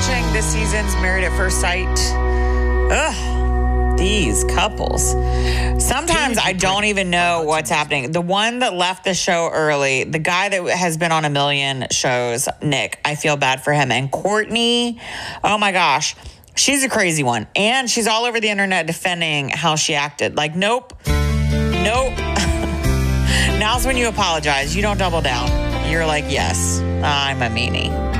watching this season's Married at First Sight. Ugh, these couples. Sometimes I don't even know what's happening. The one that left the show early, the guy that has been on a million shows, Nick, I feel bad for him. And Courtney, oh my gosh, she's a crazy one. And she's all over the internet defending how she acted. Like, nope. Now's when you apologize. You don't double down. You're like, yes, I'm a meanie.